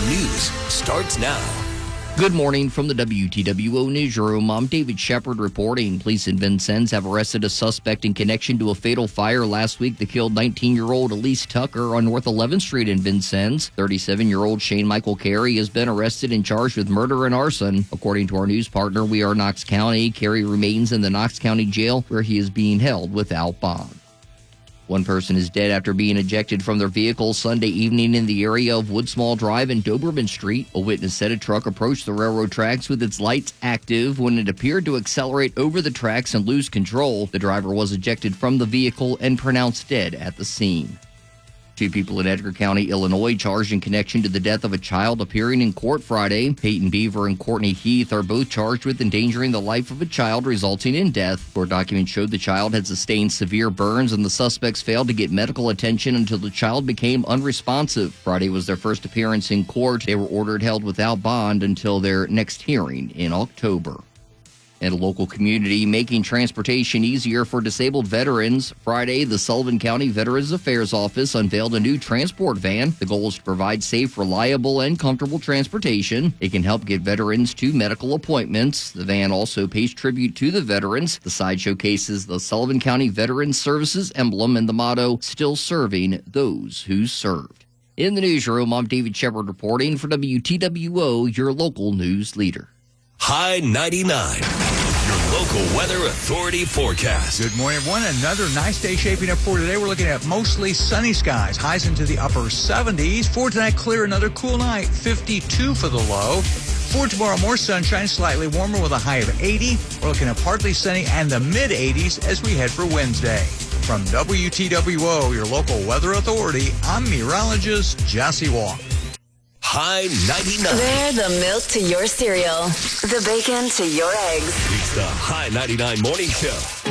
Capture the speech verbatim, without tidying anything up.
News starts now. Good morning from the W T W O Newsroom. I'm David Shepard reporting. Police in Vincennes have arrested a suspect in connection to a fatal fire last week that killed nineteen-year-old Elise Tucker on North eleventh Street in Vincennes. thirty-seven-year-old Shane Michael Carey has been arrested and charged with murder and arson. According to our news partner, We Are Knox County, Carey remains in the Knox County Jail where he is being held without bond. One person is dead after being ejected from their vehicle Sunday evening in the area of Woodsmall Drive and Doberman Street. A witness said a truck approached the railroad tracks with its lights active when it appeared to accelerate over the tracks and lose control. The driver was ejected from the vehicle and pronounced dead at the scene. Two people in Edgar County, Illinois, charged in connection to the death of a child appearing in court Friday. Peyton Beaver and Courtney Heath are both charged with endangering the life of a child, resulting in death. Court documents showed the child had sustained severe burns, and the suspects failed to get medical attention until the child became unresponsive. Friday was their first appearance in court. They were ordered held without bond until their next hearing in October. In a local community making transportation easier for disabled veterans, Friday, the Sullivan County Veterans Affairs Office unveiled a new transport van. The goal is to provide safe, reliable, and comfortable transportation. It can help get veterans to medical appointments. The van also pays tribute to the veterans. The side showcases the Sullivan County Veterans Services emblem and the motto, "Still Serving Those Who Served." In the newsroom, I'm David Shepard reporting for W T W O, your local news leader. High ninety-nine, your local weather authority forecast. Good morning, everyone. Another nice day shaping up for today. We're looking at mostly sunny skies, highs into the upper seventies. For tonight, clear, another cool night, fifty-two for the low. For tomorrow, more sunshine, slightly warmer with a high of eighty. We're looking at partly sunny and the mid-eighties as we head for Wednesday. From W T W O, your local weather authority, I'm meteorologist Jesse Walk. High ninety-nine. They're the milk to your cereal, the bacon to your eggs. It's the High ninety-nine Morning Show.